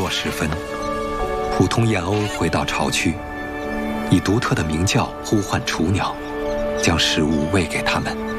落时分，普通燕鸥回到巢区，以独特的鸣叫呼唤雏鸟，将食物喂给它们。